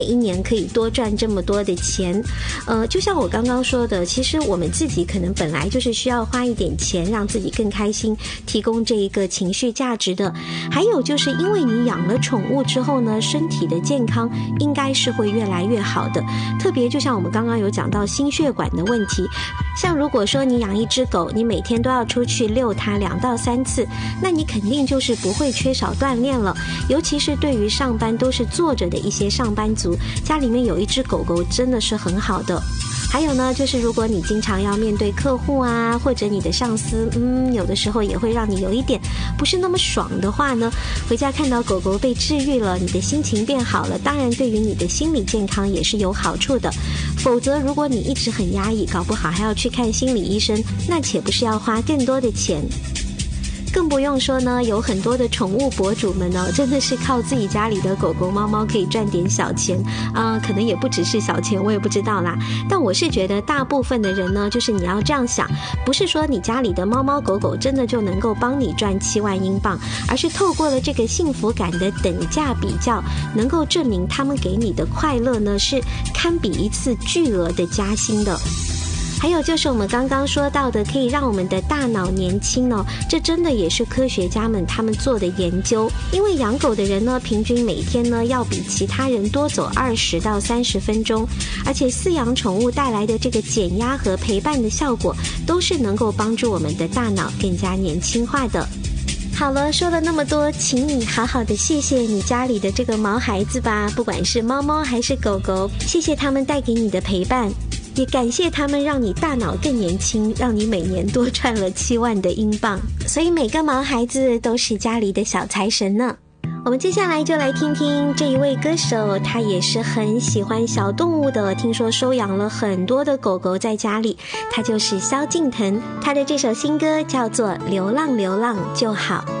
一年可以多赚这么多的钱。就像我刚刚说的，其实我们自己可能本来就是需要花一点钱让自己更开心，提供这一个情绪价值的。还有就是因为你养了宠物之后呢，身体的健康应该是会越来越好的。特别就像我们刚刚有讲到心血管的问题，像如果说你养一只狗，你每天都要出去遛它2到3次，那你肯定就是不会缺少锻炼了。尤其是对于上班都是坐着的一些上班族，家里面有一只狗狗真的是很好的。还有呢，就是如果你经常要面对客户啊，或者你的上司，有的时候也会让你有一点不是那么爽的话呢，回家看到狗狗被治愈了，你的心情变好了，当然对于你的心理健康也是有好处的。否则如果你一直很压抑，搞不好还要去看心理医生，那岂不是要花更多的钱？更不用说呢，有很多的宠物博主们呢，真的是靠自己家里的狗狗猫猫可以赚点小钱可能也不只是小钱，我也不知道啦。但我是觉得大部分的人呢，就是你要这样想，不是说你家里的猫猫狗狗真的就能够帮你赚7万英镑，而是透过了这个幸福感的等价比较，能够证明他们给你的快乐呢，是堪比一次巨额的加薪的。还有就是我们刚刚说到的，可以让我们的大脑年轻哦，这真的也是科学家们他们做的研究。因为养狗的人呢，平均每天呢要比其他人多走20到30分钟，而且饲养宠物带来的这个减压和陪伴的效果，都是能够帮助我们的大脑更加年轻化的。好了，说了那么多，请你好好的谢谢你家里的这个毛孩子吧，不管是猫猫还是狗狗，谢谢他们带给你的陪伴，也感谢他们让你大脑更年轻，让你每年多赚了7万的英镑。所以每个毛孩子都是家里的小财神呢。我们接下来就来听听这一位歌手，他也是很喜欢小动物的，听说收养了很多的狗狗在家里，他就是萧敬腾，他的这首新歌叫做《流浪流浪就好》。